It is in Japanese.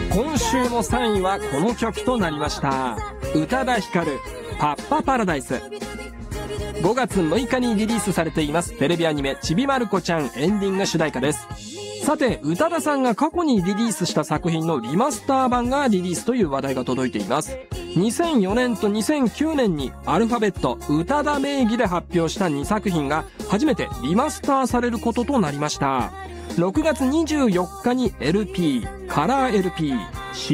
今週も3位はこの曲となりました。宇多田ヒカル、パッパパラダイス。5月6日にリリースされていますテレビアニメちびまる子ちゃんエンディング主題歌です。さて、宇多田さんが過去にリリースした作品のリマスター版がリリースという話題が届いています。2004年と2009年にアルファベット宇多田名義で発表した2作品が初めてリマスターされることとなりました。6月24日に LP、カラー LP、